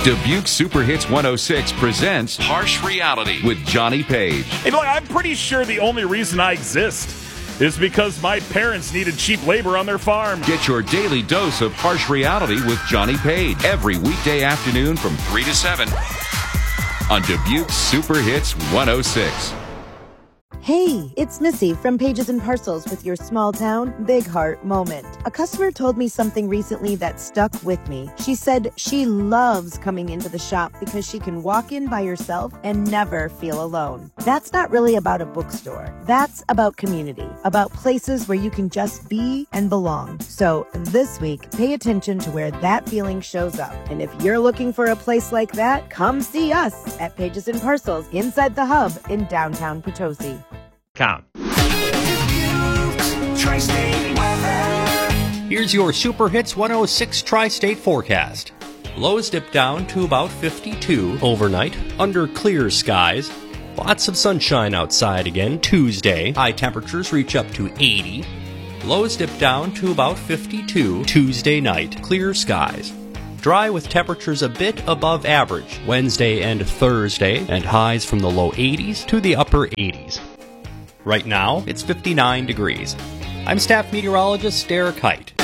Dubuque Super Hits 106 presents Harsh Reality with Johnny Page. Hey, look, I'm pretty sure the only reason I exist is because my parents needed cheap labor on their farm. Get your daily dose of Harsh Reality with Johnny Page every weekday afternoon from 3 to 7 on Dubuque Super Hits 106. Hey, it's Missy from Pages and Parcels with your small town, big heart moment. A customer told me something recently that stuck with me. She said she loves coming into the shop because she can walk in by herself and never feel alone. That's not really about a bookstore. That's about community, about places where you can just be and belong. So this week, pay attention to where that feeling shows up. And if you're looking for a place like that, come see us at Pages and Parcels inside the Hub in downtown Potosi. Here's your Super Hits 106 Tri-State forecast. Lows dip down to about 52 overnight under clear skies. Lots of sunshine outside again Tuesday. High temperatures reach up to 80. Lows dip down to about 52 Tuesday night. Clear skies. Dry with temperatures a bit above average Wednesday and Thursday, and highs from the low 80s to the upper 80s. Right now, it's 59 degrees. I'm staff meteorologist Derek Height.